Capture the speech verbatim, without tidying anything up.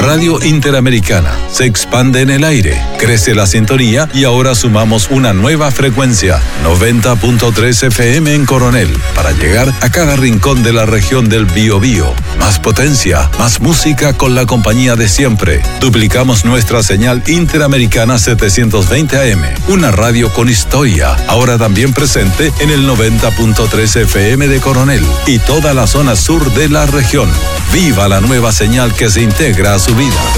Radio Interamericana se expande en el aire, crece la sintonía y ahora sumamos una nueva frecuencia, noventa punto tres F M en Coronel, para llegar a cada rincón de la región del Biobío. Más potencia, más música con la compañía de siempre. Duplicamos nuestra señal Interamericana setecientos veinte A M, una radio con historia, ahora también presente en el noventa punto tres F M de Coronel y toda la zona sur de la región. ¡Viva la nueva señal que se integra a su vida!